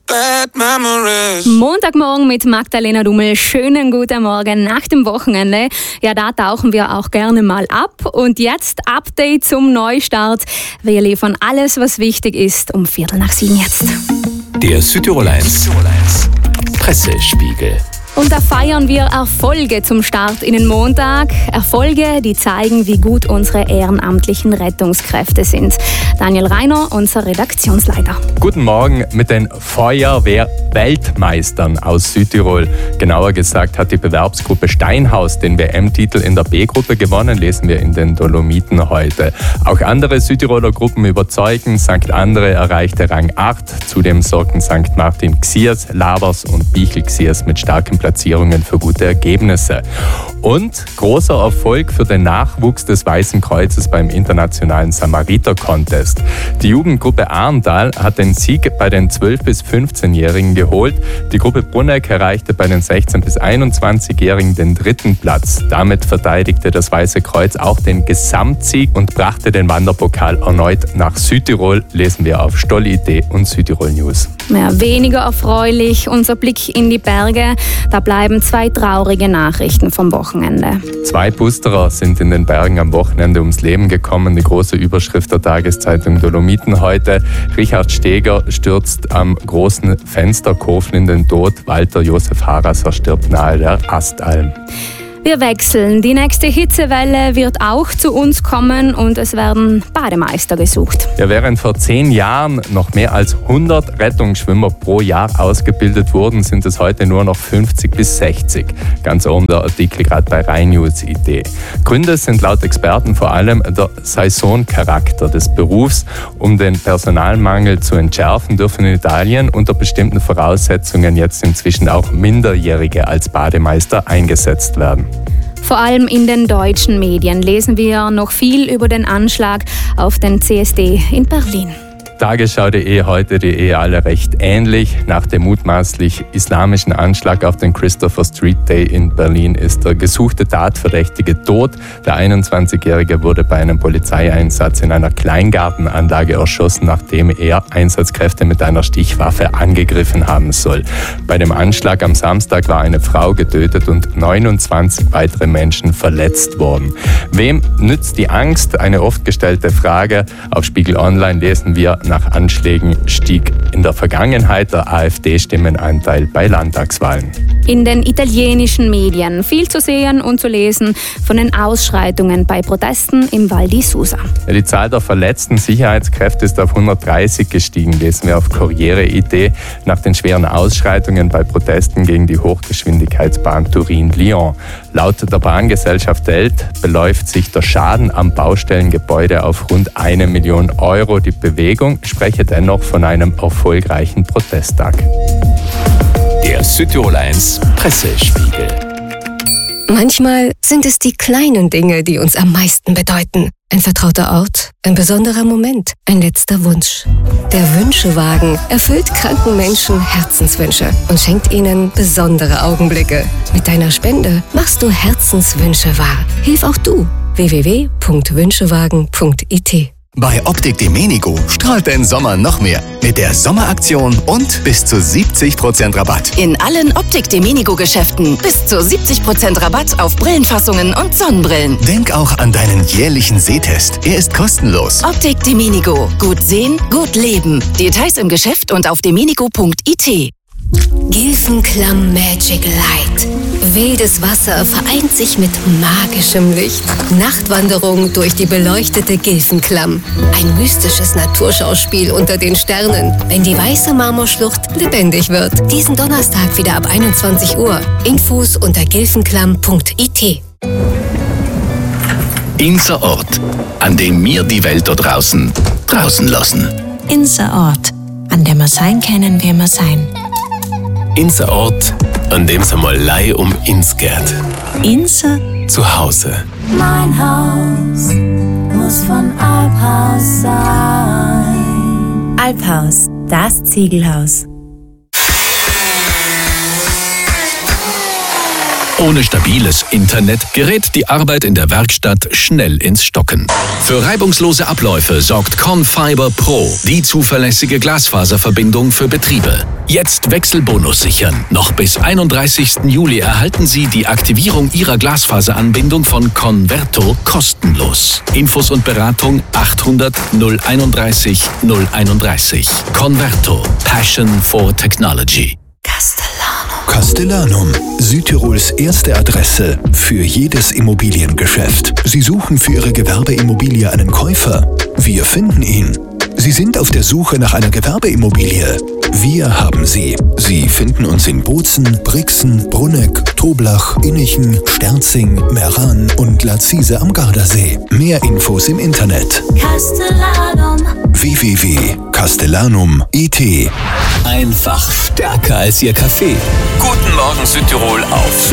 bad memories. Montagmorgen mit Magdalena Dummel. Schönen guten Morgen nach dem Wochenende. Ja, da tauchen wir auch gerne mal ab. Und jetzt Update zum Neustart. Wir liefern alles, was wichtig ist, um 6:15 jetzt. Der Südtirol 1 Pressespiegel. Und da feiern wir Erfolge zum Start in den Montag. Erfolge, die zeigen, wie gut unsere ehrenamtlichen Rettungskräfte sind. Daniel Reiner, unser Redaktionsleiter. Guten Morgen mit den Feuerwehr-Weltmeistern aus Südtirol. Genauer gesagt hat die Bewerbsgruppe Steinhaus den WM-Titel in der B-Gruppe gewonnen, lesen wir in den Dolomiten heute. Auch andere Südtiroler Gruppen überzeugen. St. Andre erreichte Rang 8. Zudem sorgten St. Martin Xiers, Lavers und Bichl Xiers mit starken Platzierungen für gute Ergebnisse. Und großer Erfolg für den Nachwuchs des Weißen Kreuzes beim internationalen Samariter-Contest. Die Jugendgruppe Arndal hat den Sieg bei den 12- bis 15-Jährigen geholt. Die Gruppe Brunegg erreichte bei den 16- bis 21-Jährigen den 3. Platz. Damit verteidigte das Weiße Kreuz auch den Gesamtsieg und brachte den Wanderpokal erneut nach Südtirol, lesen wir auf Stolli.de und Südtirol News. Ja, weniger erfreulich unser Blick in die Berge. Da bleiben 2 traurige Nachrichten vom Wochenende. 2 Busterer sind in den Bergen am Wochenende ums Leben gekommen. Die große Überschrift der Tageszeitung Dolomiten heute. Richard Steger stürzt am großen Fensterkofen in den Tod. Walter Josef Haraser stirbt nahe der Astalm. Wir wechseln. Die nächste Hitzewelle wird auch zu uns kommen und es werden Bademeister gesucht. Ja, während vor 10 Jahren noch mehr als 100 Rettungsschwimmer pro Jahr ausgebildet wurden, sind es heute nur noch 50 bis 60. Ganz oben der Artikel gerade bei Rheinnews.de. Gründe sind laut Experten vor allem der Saisoncharakter des Berufs. Um den Personalmangel zu entschärfen, dürfen in Italien unter bestimmten Voraussetzungen jetzt inzwischen auch Minderjährige als Bademeister eingesetzt werden. Vor allem in den deutschen Medien lesen wir noch viel über den Anschlag auf den CSD in Berlin. Tagesschau.de, heute.de, alle recht ähnlich. Nach dem mutmaßlich islamischen Anschlag auf den Christopher Street Day in Berlin ist der gesuchte Tatverdächtige tot. Der 21-Jährige wurde bei einem Polizeieinsatz in einer Kleingartenanlage erschossen, nachdem er Einsatzkräfte mit einer Stichwaffe angegriffen haben soll. Bei dem Anschlag am Samstag war eine Frau getötet und 29 weitere Menschen verletzt worden. Wem nützt die Angst? Eine oft gestellte Frage. Auf Spiegel Online lesen wir: Nach Anschlägen stieg in der Vergangenheit der AfD-Stimmenanteil bei Landtagswahlen. In den italienischen Medien viel zu sehen und zu lesen von den Ausschreitungen bei Protesten im Val di Susa. Die Zahl der verletzten Sicherheitskräfte ist auf 130 gestiegen, lesen wir auf Corriere.it. Nach den schweren Ausschreitungen bei Protesten gegen die Hochgeschwindigkeitsbahn Turin-Lyon. Laut der Bahngesellschaft Delt beläuft sich der Schaden am Baustellengebäude auf rund 1 Million Euro. Die Bewegung spreche dennoch von einem erfolgreichen Protesttag. Der Südtirol 1 Pressespiegel. Manchmal sind es die kleinen Dinge, die uns am meisten bedeuten. Ein vertrauter Ort, ein besonderer Moment, ein letzter Wunsch. Der Wünschewagen erfüllt kranken Menschen Herzenswünsche und schenkt ihnen besondere Augenblicke. Mit deiner Spende machst du Herzenswünsche wahr. Hilf auch du. www.wünschewagen.it. Bei Optik Demenigo strahlt dein Sommer noch mehr. Mit der Sommeraktion und bis zu 70% Rabatt. In allen Optik Demenigo Geschäften bis zu 70% Rabatt auf Brillenfassungen und Sonnenbrillen. Denk auch an deinen jährlichen Sehtest. Er ist kostenlos. Optik Demenigo. Gut sehen, gut leben. Details im Geschäft und auf demenigo.it. Gilfenklamm Magic Light. Wildes Wasser vereint sich mit magischem Licht. Nachtwanderung durch die beleuchtete Gilfenklamm. Ein mystisches Naturschauspiel unter den Sternen, wenn die weiße Marmorschlucht lebendig wird. Diesen Donnerstag wieder ab 21 Uhr. Infos unter gilfenklamm.it. Inser Ort, an dem wir die Welt da draußen lassen. Inser Ort, an dem wir sein können, wie wir sein. Inser Ort, an dem es einmal Leih um ins geht. Inser Zu Hause. Mein Haus muss von Alphaus sein. Alphaus, das Ziegelhaus. Ohne stabiles Internet gerät die Arbeit in der Werkstatt schnell ins Stocken. Für reibungslose Abläufe sorgt Confiber Pro, die zuverlässige Glasfaserverbindung für Betriebe. Jetzt Wechselbonus sichern. Noch bis 31. Juli erhalten Sie die Aktivierung Ihrer Glasfaseranbindung von Converto kostenlos. Infos und Beratung 800 031 031. Converto. Passion for Technology. Castellanum, Südtirols erste Adresse für jedes Immobiliengeschäft. Sie suchen für Ihre Gewerbeimmobilie einen Käufer? Wir finden ihn. Sie sind auf der Suche nach einer Gewerbeimmobilie? Wir haben sie. Sie finden uns in Bozen, Brixen, Brunegg, Toblach, Innichen, Sterzing, Meran und Lazise am Gardasee. Mehr Infos im Internet. Castellanum. www.castellanum.it. Einfach stärker als Ihr Kaffee. Guten Morgen Südtirol auf